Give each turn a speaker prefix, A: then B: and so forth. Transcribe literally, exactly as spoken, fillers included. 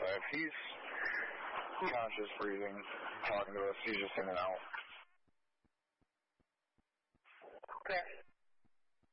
A: five. He's conscious, breathing, talking to us. He's just in and out.
B: Okay.